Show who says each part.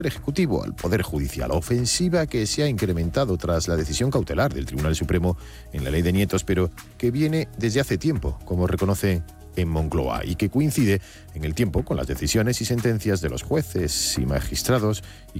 Speaker 1: Ejecutivo al Poder Judicial, ofensiva que se ha incrementado tras la decisión cautelar del Tribunal Supremo en la ley de nietos, pero que viene desde hace tiempo, como reconoce en Moncloa, y que coincide en el tiempo con las decisiones y sentencias de los jueces y magistrados y